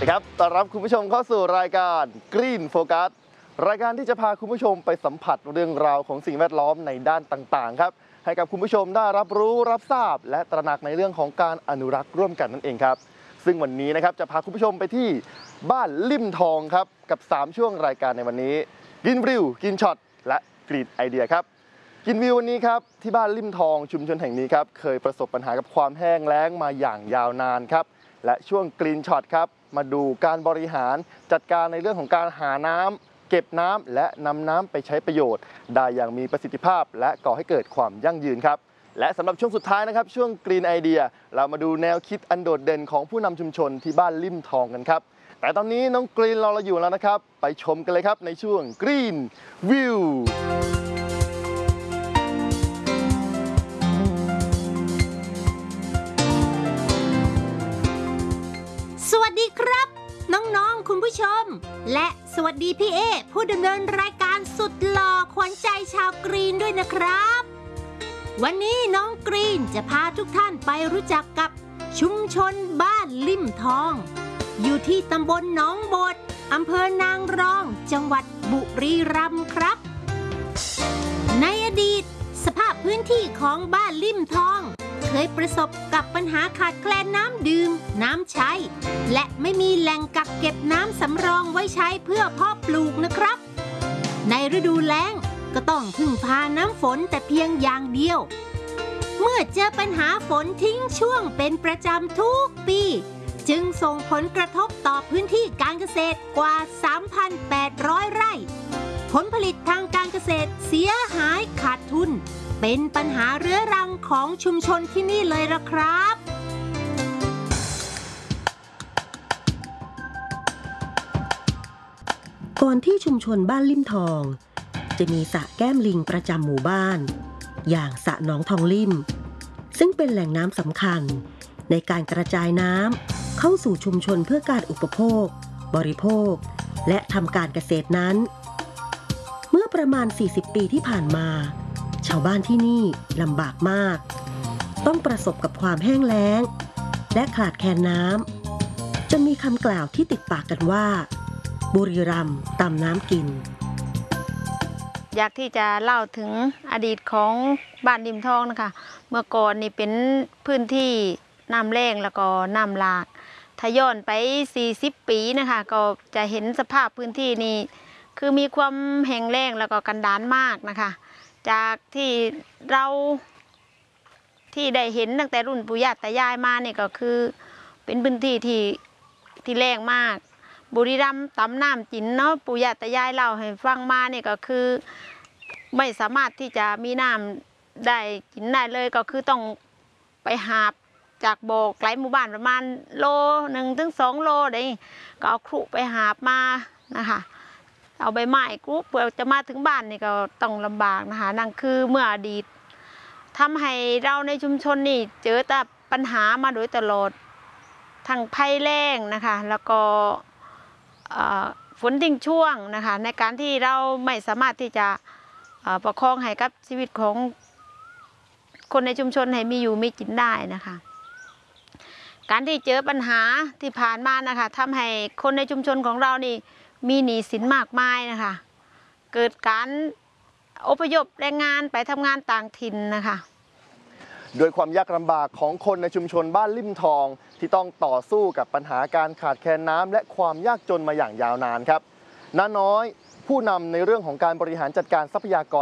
ครับต้อนรับคุณผู้ชมเข้าสู่รายการ Green Focus รายการที่จะพาคุณผู้ชมไปสัมผัสเรื่องราวของสิ่งแวดล้อมในด้านต่างๆครับให้กับคุณผู้ชมได้รับรู้รับทราบและตระหนักในเรื่องของการอนุรักษ์ร่วมกันนั่นเองครับซึ่งวันนี้นะครับจะพาคุณผู้ชมไปที่บ้านลิ่มทองครับกับ3ช่วงรายการในวันนี้กินวิวกินช็อตและกรีนไอเดียครับกินวิววันนี้ครับที่บ้านลิ่มทองชุมชนแห่งนี้ครับเคยประสบปัญหากับความแห้งแล้งมาอย่างยาวนานครับและช่วงกรีนช็อตครับมาดูการบริหารจัดการในเรื่องของการหาน้ำเก็บน้ำและนำน้ำไปใช้ประโยชน์ได้อย่างมีประสิทธิภาพและก่อให้เกิดความยั่งยืนครับและสำหรับช่วงสุดท้ายนะครับช่วงกรีนไอเดียเรามาดูแนวคิดอันโดดเด่นของผู้นำชุมชนที่บ้านลิ่มทองกันครับแต่ตอนนี้น้องกรีนรอเราอยู่แล้วนะครับไปชมกันเลยครับในช่วงกรีนวิวสวัสดีครับน้องๆคุณผู้ชมและสวัสดีพี่เอผู้ดำเนินรายการสุดหล่อขวัญใจชาวกรีนด้วยนะครับวันนี้น้องกรีนจะพาทุกท่านไปรู้จักกับชุมชนบ้านลิ่มทองอยู่ที่ตำบลหนองบดอำเภอนางรองจังหวัดบุรีรัมย์ครับในอดีตสภาพพื้นที่ของบ้านลิ่มทองเคยประสบกับปัญหาขาดแคลนน้ำดื่มน้ำใช้และไม่มีแหล่งกักเก็บน้ำสำรองไว้ใช้เพื่อเพาะปลูกนะครับในฤดูแล้งก็ต้องพึ่งพาน้ำฝนแต่เพียงอย่างเดียวเมื่อเจอปัญหาฝนทิ้งช่วงเป็นประจำทุกปีจึงส่งผลกระทบต่อพื้นที่การเกษตรกว่า 3,800 ไร่ผลผลิตทางการเกษตรเสียหายขาดทุนเป็นปัญหาเรื้อรังของชุมชนที่นี่เลยละครับก่อนที่ชุมชนบ้านลิ่มทองจะมีสระแก้มลิงประจำหมู่บ้านอย่างสระหนองทองลิ่มซึ่งเป็นแหล่งน้ำสำคัญในการกระจายน้ำเข้าสู่ชุมชนเพื่อการอุปโภคบริโภคและทำการเกษตรนั้นเมื่อประมาณ40ปีที่ผ่านมาชาวบ้านที่นี่ลำบากมากต้องประสบกับความแห้งแล้งและขาดแคลนน้ำจนมีคำกล่าวที่ติดปากกันว่าบุรีรัมย์ตำน้ำกินอยากที่จะเล่าถึงอดีตของบ้านริมทองนะคะเมื่อก่อนนี่เป็นพื้นที่น้ำแล้งแล้วก็น้ำหลากถ้าย้อนไป40ปีนะคะก็จะเห็นสภาพพื้นที่นี้คือมีความแห้งแล้งแล้วก็กันดารมากนะคะจากที่เราที่ได้เห็นตั้งแต่รุ่นปู่ย่าตายายมาเนี่ยก็คือเป็นพื้นที่ที่แล้งมากบุรีรัมย์ตำน้ำจินเนาะปู่ย่าตายายเล่าให้ฟังมาเนี่ยก็คือไม่สามารถที่จะมีน้ำได้กินได้เลยก็คือต้องไปหาบจากบ่อไกลหมู่บ้านประมาณ1 ถึง 2 โลได้ก็เอาครุไปหาบมานะคะเอาใบไม้กรุ๊ปเพื่อจะมาถึงบ้านนี่ก็ต้องลำบากนะคะนั่นคือเมื่ออดีตทำให้เราในชุมชนนี่เจอแต่ปัญหามาโดยตลอดทั้งภัยแล้งนะคะแล้วก็ฝนทิ้งช่วงนะคะในการที่เราไม่สามารถที่จะประคองให้กับชีวิตของคนในชุมชนให้มีอยู่มีกินได้นะคะการที่เจอปัญหาที่ผ่านมานะคะทำให้คนในชุมชนของเรานี่มีหนี้สินมากมายนะคะเกิดการอพยพแรงงานไปทำงานต่างถิ่นนะคะโดยความยากลำบากของคนในชุมชนบ้านลิ่มทองที่ต้องต่อสู้กับปัญหาการขาดแคลนน้ำและความยากจนมาอย่างยาวนานครับน้าน้อยผู้นำในเรื่องของการบริหารจัดการทรัพยากร